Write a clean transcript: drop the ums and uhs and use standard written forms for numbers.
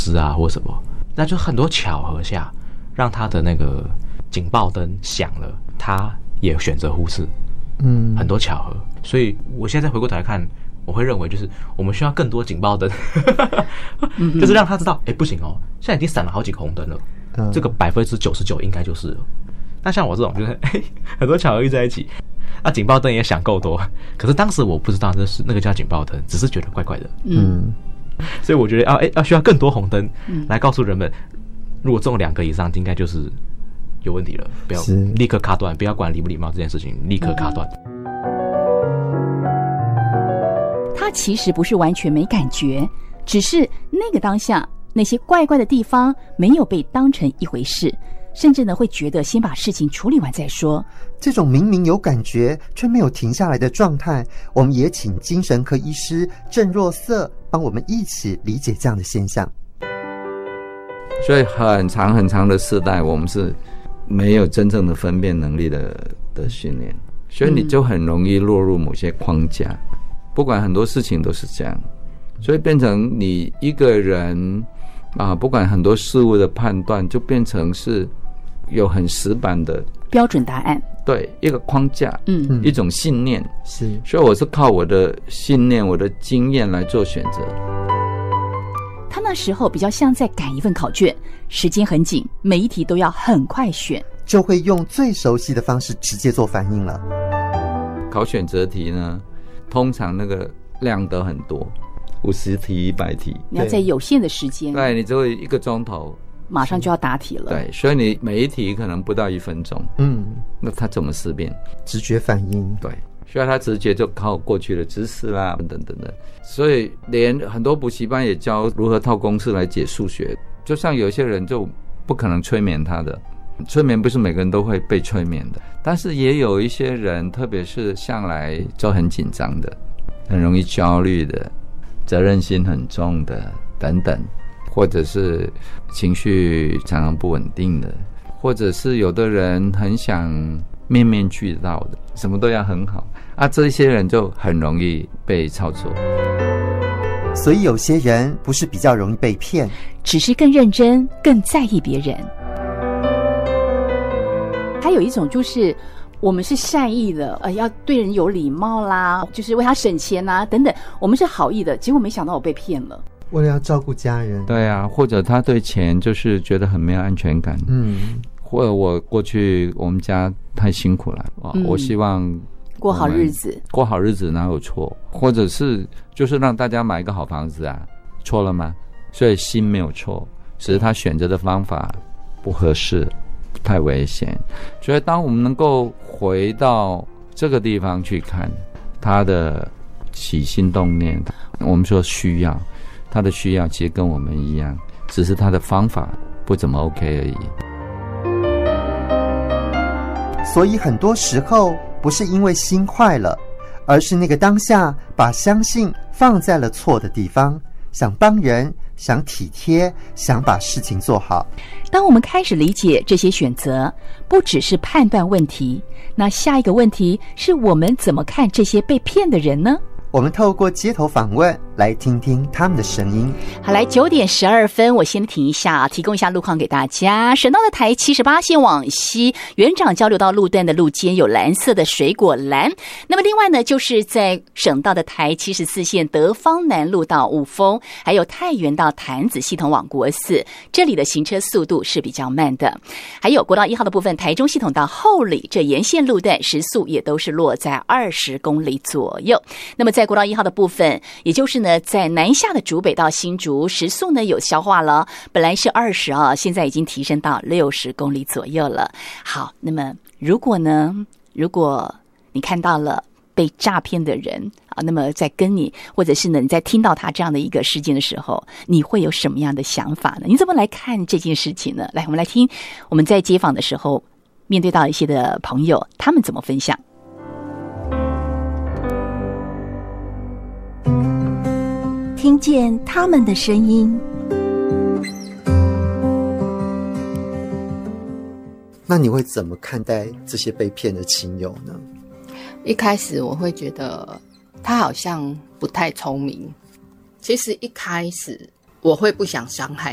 资啊或什么，那就很多巧合下让他的那个警报灯响了，他也选择忽视，很多巧合。所以我现在回过头来看，我会认为就是我们需要更多警报灯就是让他知道不行哦，现在已经闪了好几个红灯了，这个99%应该就是了。那像我这种就是很多巧合遇在一起，警报灯也响够多，可是当时我不知道那个叫警报灯，只是觉得怪怪的。所以我觉得要需要更多红灯来告诉人们，如果中2个以上应该就是有问题了，不要立刻卡断，不要管礼不礼貌这件事情，立刻卡断。 他其实不是完全没感觉，只是那个当下那些怪怪的地方没有被当成一回事，甚至呢会觉得先把事情处理完再说。 这种明明有感觉却没有停下来的状态，我们也请精神科医师郑若瑟帮我们一起理解这样的现象。 所以很长很长的世代，我们是没有真正的分辨能力的训练，所以你就很容易落入某些框架，不管很多事情都是这样，所以变成你一个人不管很多事物的判断，就变成是有很死板的标准答案， 对，一个框架，一种信念， 是， 所以我是靠我的信念、我的经验来做选择。 他那时候比较像在赶一份考卷，时间很紧，每一题都要很快选， 就会用最熟悉的方式直接做反应了。 考选择题呢，通常那个量都很多，50题、100题， 你要在有限的时间， 对，你只有1个钟头， 马上就要答题了。 对，所以你每一题可能不到1分钟。那他怎么思辨？ 直觉反应。 对，需要他直觉就靠过去的知识啦，等等的。所以连很多补习班也教如何套公式来解数学。就像有些人就不可能催眠他的，催眠不是每个人都会被催眠的，但是也有一些人，特别是向来就很紧张的，很容易焦虑的，责任心很重的等等，或者是情绪常常不稳定的，或者是有的人很想面面俱到的，什么都要很好这些人就很容易被操作。 所以有些人不是比较容易被骗， 只是更认真，更在意别人。还有一种就是我们是善意的，要对人有礼貌啦，就是为他省钱啊等等，我们是好意的，结果没想到我被骗了。 为了要照顾家人， 对啊，或者他对钱就是觉得很没有安全感，或者我过去我们家太辛苦了，我希望过好日子， 过好日子哪有错？或者是就是让大家买一个好房子错了吗？所以心没有错，只是他选择的方法不合适，太危险。所以当我们能够回到这个地方去看他的起心动念，我们说需要，他的需要其实跟我们一样，只是他的方法不怎么 OK 而已。 所以很多时候不是因为心坏了，而是那个当下把相信放在了错的地方，想帮人，想体贴，想把事情做好。 当我们开始理解这些选择不只是判断问题，那下一个问题是我们怎么看这些被骗的人呢？ 我们透过街头访问来听听他们的声音。 好，来9点12分，我先停一下，提供一下路况给大家。省道的台78线往西，园长交流道路段的路肩有蓝色的水果栏。那么另外呢，就是在省道的台74线德芳南路到雾峰，还有太原到潭子系统往国四，这里的行车速度是比较慢的。还有国道1号的部分，台中系统到后里，这沿线路段时速也都是落在20公里左右。那么在国道1号的部分，也就是呢在南下的竹北到新竹，时速呢有消化了，本来是20现在已经提升到60公里左右了。好，那么如果你看到了被诈骗的人那么在跟你，或者是呢你在听到他这样的一个事件的时候，你会有什么样的想法呢？你怎么来看这件事情呢？来，我们来听我们在街访的时候面对到一些的朋友，他们怎么分享。 听见他们的声音。 那你会怎么看待这些被骗的亲友呢？ 一开始我会觉得他好像不太聪明，其实一开始我会不想伤害